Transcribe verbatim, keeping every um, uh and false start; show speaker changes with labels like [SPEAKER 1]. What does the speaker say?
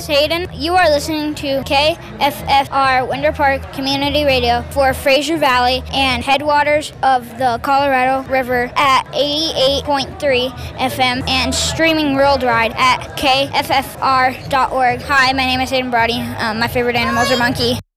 [SPEAKER 1] is Hayden. You are listening to K F F R Winter Park Community Radio for Fraser Valley and headwaters of the Colorado River at eighty-eight point three F M and streaming worldwide at K F F R dot org. Hi, my name is Hayden Brody. Um, my favorite animals are monkey.